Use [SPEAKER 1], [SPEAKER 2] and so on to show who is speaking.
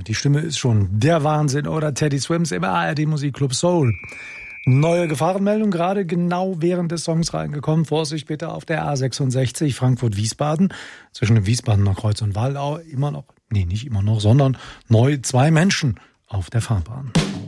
[SPEAKER 1] die Stimme ist schon der Wahnsinn, oder? Teddy Swims im ARD Musikclub Soul. Neue Gefahrenmeldung, gerade genau während des Songs reingekommen. Vorsicht bitte auf der A66 Frankfurt-Wiesbaden. Zwischen dem Wiesbadener Kreuz und Wallau neu 2 Menschen auf der Fahrbahn.